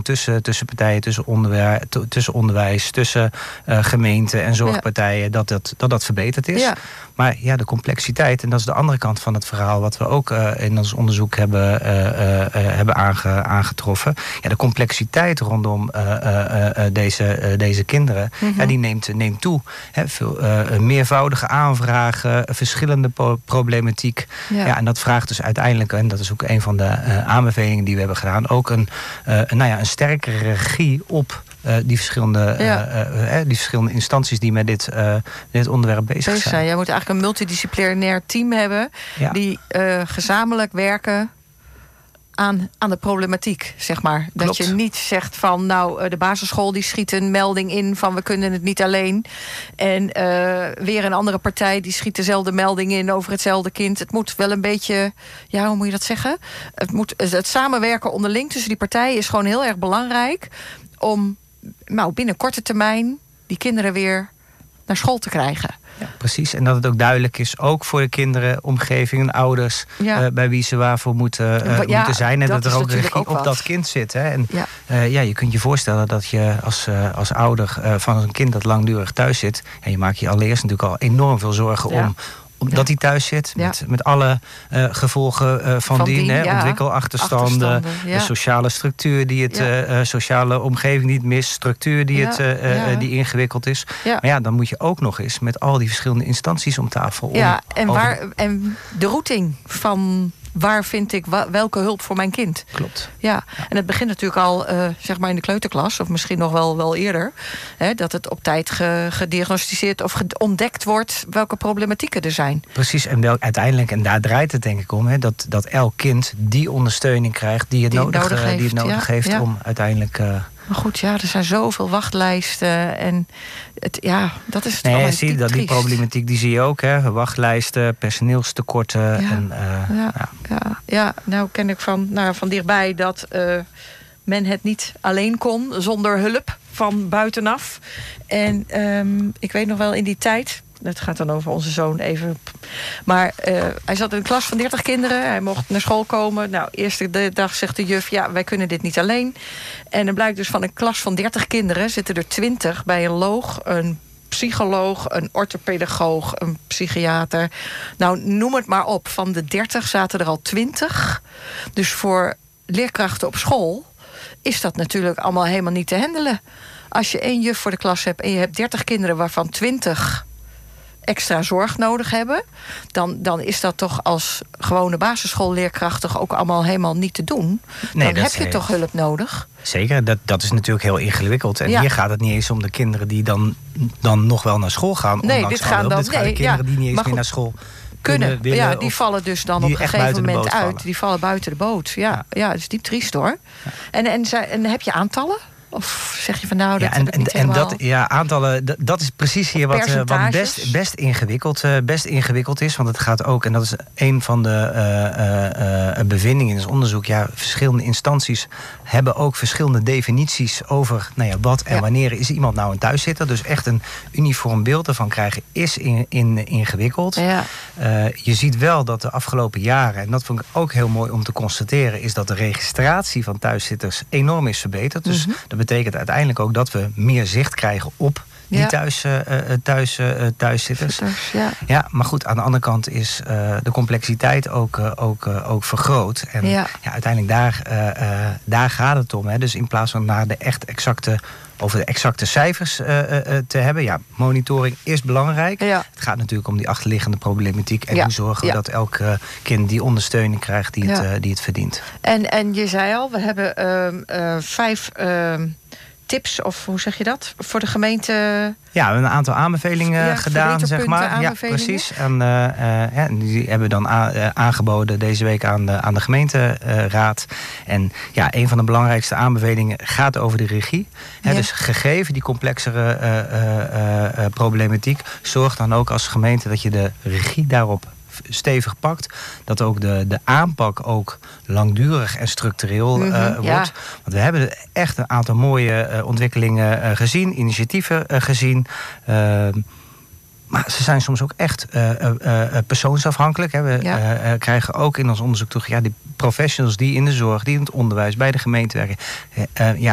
tussen partijen, tussen onderwijs, tussen gemeenten en zorgpartijen, dat verbeterd is. Ja. Maar ja, de complexiteit, en dat is de andere kant van het verhaal, wat we ook in ons onderzoek hebben aangetroffen. Ja, de complexiteit rondom deze kinderen, die neemt toe. Veel meervoudige aanvragen, verschillende problematiek. Ja, en dat vraagt dus uiteindelijk, en dat is ook een van de aanbevelingen die we hebben gedaan, ook een sterkere regie op die verschillende instanties die met dit onderwerp bezig zijn. Jij moet eigenlijk een multidisciplinair team hebben die gezamenlijk werken aan de problematiek, zeg maar. Klopt. Dat je niet zegt van, de basisschool die schiet een melding in van we kunnen het niet alleen. En weer een andere partij die schiet dezelfde melding in over hetzelfde kind. Het moet wel een beetje, hoe moet je dat zeggen? Het samenwerken onderling tussen die partijen is gewoon heel erg belangrijk om binnen korte termijn die kinderen weer naar school te krijgen. Ja, precies. En dat het ook duidelijk is, ook voor de kinderen, omgeving en ouders, bij wie ze waarvoor moeten zijn. En dat er ook regie op dat kind zit. Hè. En je kunt je voorstellen dat je als ouder van een kind dat langdurig thuis zit, je maakt je allereerst natuurlijk al enorm veel zorgen omdat hij thuis zit, met alle gevolgen van dien. Ontwikkelachterstanden, de sociale structuur die het sociale omgeving niet mist, structuur die ingewikkeld is. Ja. Maar dan moet je ook nog eens met al die verschillende instanties om tafel. En de routing van waar vind ik welke hulp voor mijn kind? Klopt. Ja, en het begint natuurlijk al zeg maar in de kleuterklas, of misschien nog wel eerder, dat het op tijd gediagnosticeerd of ontdekt wordt welke problematieken er zijn. Precies, en uiteindelijk, en daar draait het denk ik om, dat elk kind die ondersteuning krijgt die het nodig heeft om uiteindelijk. Maar goed, er zijn zoveel wachtlijsten. En dat is het die problematiek die zie je ook. Wachtlijsten, personeelstekorten. Nou ken ik van dichtbij dat men het niet alleen kon zonder hulp van buitenaf. En ik weet nog wel in die tijd, het gaat dan over onze zoon even. Maar hij zat in een klas van 30 kinderen. Hij mocht naar school komen. Eerste dag zegt de juf, wij kunnen dit niet alleen. En dan blijkt dus van een klas van 30 kinderen zitten er 20 bij een loog, een psycholoog, een orthopedagoog, een psychiater. Noem het maar op. Van de 30 zaten er al 20. Dus voor leerkrachten op school is dat natuurlijk allemaal helemaal niet te handelen. Als je 1 juf voor de klas hebt en je hebt 30 kinderen waarvan 20 extra zorg nodig hebben, dan is dat toch als gewone basisschoolleerkracht toch ook allemaal helemaal niet te doen. Dan heb je toch hulp nodig. Zeker, dat is natuurlijk heel ingewikkeld. En hier gaat het niet eens om de kinderen die dan nog wel naar school gaan. Dit gaan de kinderen die niet eens meer naar school kunnen. Die vallen dus dan op een gegeven moment uit. Die vallen buiten de boot. Ja, dat is diep triest hoor. Ja. En heb je aantallen? Of zeg je van dat heb ik niet helemaal... Aantallen, dat is precies hier wat best ingewikkeld is. Want het gaat ook, en dat is een van de bevindingen in het onderzoek. Verschillende instanties hebben ook verschillende definities over wat en wanneer is iemand nou een thuiszitter. Dus echt een uniform beeld ervan krijgen is ingewikkeld. Ja. Je ziet wel dat de afgelopen jaren, en dat vond ik ook heel mooi om te constateren, is dat de registratie van thuiszitters enorm is verbeterd. Dus dat betekent uiteindelijk ook dat we meer zicht krijgen op die thuiszitters. Ja, maar goed, aan de andere kant is de complexiteit ook vergroot. En uiteindelijk daar gaat het om. Dus in plaats van naar over de exacte cijfers te hebben. Monitoring is belangrijk. Ja. Het gaat natuurlijk om die achterliggende problematiek. En hoe zorgen we dat elk kind die ondersteuning krijgt die het verdient. En je zei al, we hebben 5 tips, of hoe zeg je dat, voor de gemeente? Ja, we hebben een aantal aanbevelingen gedaan, zeg maar. Ja, precies. En die hebben we dan aangeboden deze week aan de gemeenteraad. En een van de belangrijkste aanbevelingen gaat over de regie. Dus gegeven die complexere problematiek, zorg dan ook als gemeente dat je de regie daarop stevig pakt. Dat ook de aanpak ook langdurig en structureel wordt. Want we hebben echt een aantal mooie ontwikkelingen gezien, initiatieven gezien. Maar ze zijn soms ook echt persoonsafhankelijk. We krijgen ook in ons onderzoek die professionals die in de zorg, die in het onderwijs, bij de gemeente werken,